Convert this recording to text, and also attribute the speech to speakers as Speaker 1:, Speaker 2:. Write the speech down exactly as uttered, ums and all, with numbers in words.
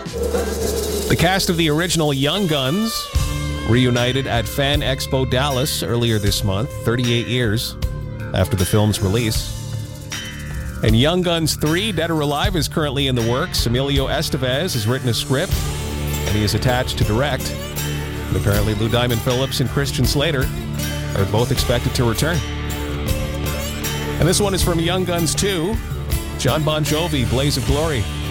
Speaker 1: The cast of the original Young Guns reunited at Fan Expo Dallas earlier this month, thirty-eight years after the film's release. And Young Guns three, Dead or Alive, is currently in the works. Emilio Estevez has written a script, and he is attached to direct. And apparently Lou Diamond Phillips and Christian Slater are both expected to return. And this one is from Young Guns two, John Bon Jovi, Blaze of Glory.